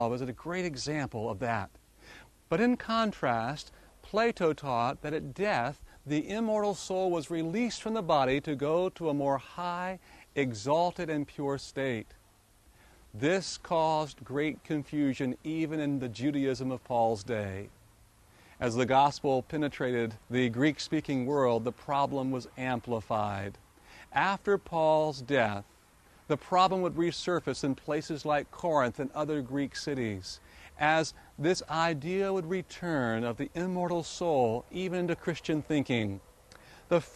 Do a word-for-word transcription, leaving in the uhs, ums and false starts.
is a great example of that. But in contrast, Plato taught that at death, the immortal soul was released from the body to go to a more high, exalted, and pure state. This caused great confusion even in the Judaism of Paul's day. As the gospel penetrated the Greek-speaking world, the problem was amplified. After Paul's death, the problem would resurface in places like Corinth and other Greek cities, as this idea would return of the immortal soul even into Christian thinking. The